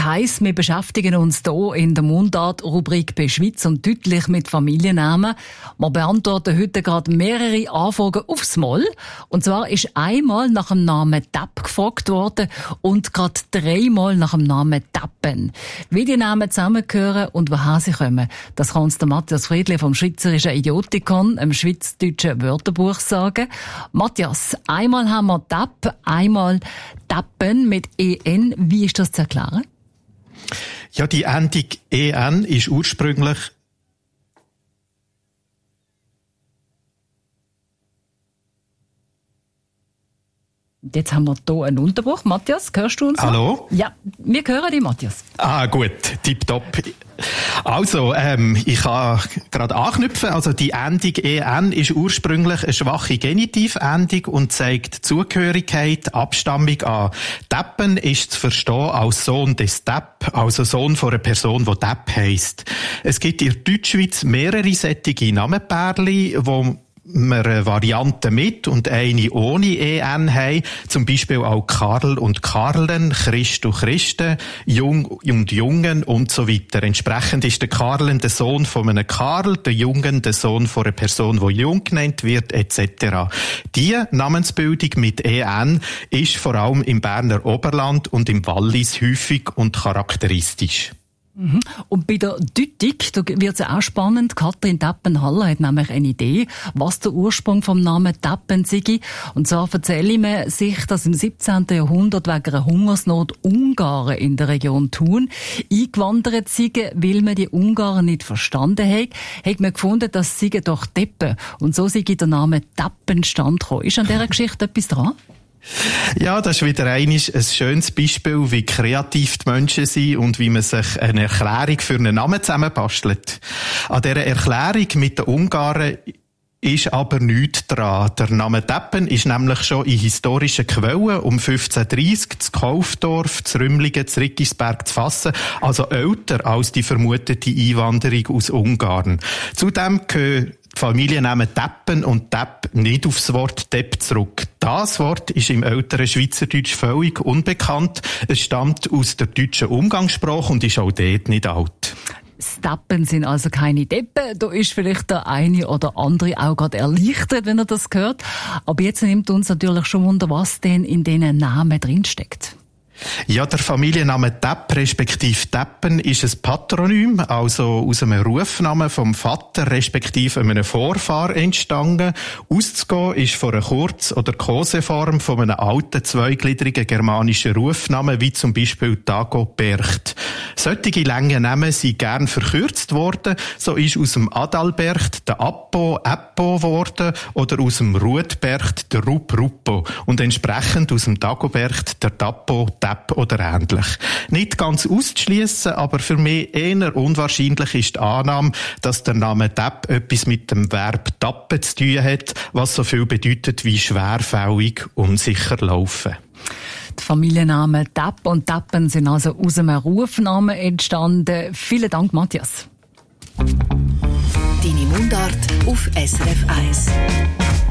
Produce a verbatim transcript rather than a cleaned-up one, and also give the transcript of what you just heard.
heisst, wir beschäftigen uns hier in der Mundart-Rubrik bei Schweiz und deutlich mit Familiennamen. Wir beantworten heute gerade mehrere Anfragen aufs Mal. Und zwar ist einmal nach dem Namen Tapp gefragt worden und gerade dreimal nach dem Namen Tappen. Wie die Namen zusammengehören und woher sie kommen, das kann uns der Matthias Friedli vom Schweizerischen Idiotikon, einem schweizdeutschen Wörterbuch, sagen. Matthias, einmal haben wir Tapp, einmal Tappen mit E N. Wie ist das zu erklären? Ja, die Endung E N ist ursprünglich Jetzt haben wir hier einen Unterbruch. Matthias, hörst du uns? Hallo? Ja, wir hören dich, Matthias. Ah, gut, tipptopp. Also, ähm, ich kann gerade anknüpfen. Also, die Endung E N ist ursprünglich eine schwache Genitivendung und zeigt Zugehörigkeit, Abstammung an. Tappen ist zu verstehen als Sohn des Tapp, also Sohn von einer Person, die Tapp heisst. Es gibt in der Deutschschweiz mehrere solche Namenpärchen, wo wir eine Variante mit und eine ohne E N haben. Zum Beispiel auch Karl und Karlen, Christ und Christen, Jung und Jungen und so weiter. Entsprechend ist der Karlen der Sohn von einem Karl, der Jungen der Sohn von einer Person, die Jung genannt wird, et cetera. Diese Namensbildung mit E N ist vor allem im Berner Oberland und im Wallis häufig und charakteristisch. Mhm. Und bei der Deutung, da wird es ja auch spannend. Katrin Tappen-Haller hat nämlich eine Idee, was der Ursprung vom Namen Tappen sei. Und zwar erzähle man sich, dass im siebzehnten Jahrhundert wegen einer Hungersnot Ungarn in der Region Thun eingewandert sind, weil man die Ungarn nicht verstanden hat. Hat man gefunden, das seien doch Deppen. Und so sei der Name Tappen stand gekommen. Ist an dieser Geschichte etwas dran? Ja, das ist wieder einiges ein schönes Beispiel, wie kreativ die Menschen sind und wie man sich eine Erklärung für einen Namen zusammenbastelt. An dieser Erklärung mit den Ungarn ist aber nichts dran. Der Name Tappen ist nämlich schon in historischen Quellen um fünfzehnhundertdreissig zu Kaufdorf, zu Rümlingen, zu Riggisberg zu fassen, also älter als die vermutete Einwanderung aus Ungarn. Zudem gehören die Familiennamen Tappen und Tapp nicht aufs Wort Tepp zurück. Das Wort ist im älteren Schweizerdeutsch völlig unbekannt. Es stammt aus der deutschen Umgangssprache und ist auch dort nicht alt. Das Tappen sind also keine Deppen. Da ist vielleicht der eine oder andere auch gerade erleichtert, wenn er das hört. Aber jetzt nimmt uns natürlich schon Wunder, was denn in diesen Namen drinsteckt. Ja, der Familienname Tapp respektive Tappen ist ein Patronym, also aus einem Rufnamen vom Vater respektive einem Vorfahr entstanden. Auszugehen ist von einer Kurz- oder Koseform von einem alten zweigliedrigen germanischen Rufnamen, wie zum Beispiel Dagobert. Solche lange Namen sind gern verkürzt worden. So ist aus dem Adalbert der Appo Eppo geworden oder aus dem Ruetbert der Rup Ruppo und entsprechend aus dem Dagobert der Tappo Tapp oder ähnlich. Nicht ganz auszuschliessen, aber für mich eher unwahrscheinlich ist die Annahme, dass der Name Tapp etwas mit dem Verb tappen zu tun hat, was so viel bedeutet wie schwerfällig, unsicher laufen. Die Familiennamen Tapp und Tappen sind also aus einem Rufnamen entstanden. Vielen Dank, Matthias. Deine Mundart auf S R F eins.